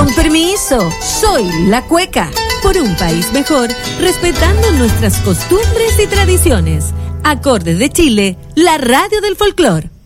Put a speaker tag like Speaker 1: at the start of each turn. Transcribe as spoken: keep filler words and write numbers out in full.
Speaker 1: Con permiso, soy la Cueca. Por un país mejor, respetando nuestras costumbres y tradiciones. Acordes de Chile, la radio del folclor.